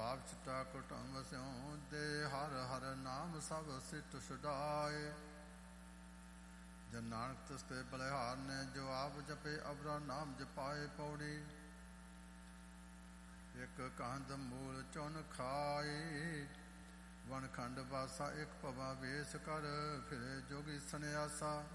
ਆਪ ਚਿੱਟਾ ਕੁਟੁੰਬ ਸਿਉ ਦੇ ਹਰ ਹਰ ਨਾਮ ਸਭ ਸਿੱਟ ਛੁਡਾਏ। ਜਨ ਨਾਨਕ ਤਿਸ ਤੇ ਬਲਿਹਾਰ ਨੇ ਜੋ ਆਪ ਜਪੇ ਅਵਰਾ ਨਾਮ ਜਪਾਏ। ਪੌੜੀ ਇੱਕ ਕੰਧ ਮੂਲ ਚੁਨ ਖਾਏ ਵਣ ਖੰਡ ਵਾਸਾ ਇੱਕ ਭਵਾ ਵੇਸ ਕਰ ਫਿਰੇ ਜੋਗੀ ਸੰਨਿਆਸਾ।